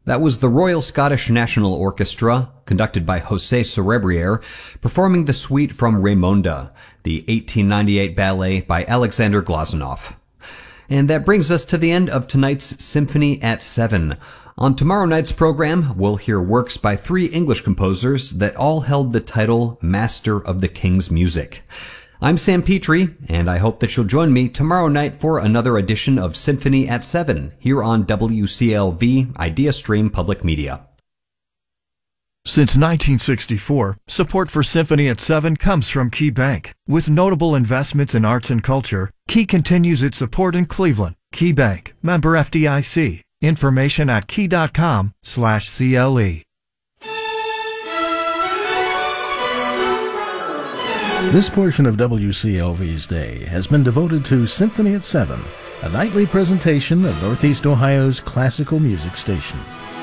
That was the Royal Scottish National Orchestra, conducted by José Cerebriere, performing the suite from Raymonda, the 1898 ballet by Alexander Glazunov. And that brings us to the end of tonight's Symphony at 7. On tomorrow night's program, we'll hear works by 3 English composers that all held the title Master of the King's Music. I'm Sam Petrie, and I hope that you'll join me tomorrow night for another edition of Symphony at 7 here on WCLV IdeaStream Public Media. Since 1964, support for Symphony at 7 comes from Key Bank. With notable investments in arts and culture, Key continues its support in Cleveland. Key Bank, member FDIC. Information at key.com/CLE. This portion of WCLV's day has been devoted to Symphony at 7, a nightly presentation of Northeast Ohio's classical music station.